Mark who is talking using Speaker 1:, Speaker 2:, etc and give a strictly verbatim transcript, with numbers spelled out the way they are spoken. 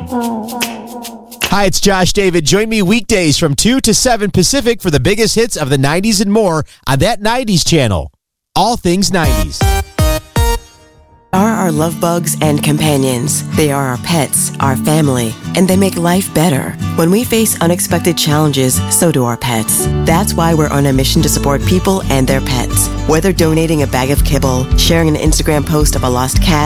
Speaker 1: Hi, it's Josh David. Join me weekdays from two to seven Pacific for the biggest hits of the nineties and more on that nineties channel. All things nineties.
Speaker 2: Are our love bugs and companions. They are our pets, our family, and they make life better. When we face unexpected challenges, so do our pets. That's why we're on a mission to support people and their pets. Whether donating a bag of kibble, sharing an Instagram post of a lost cat,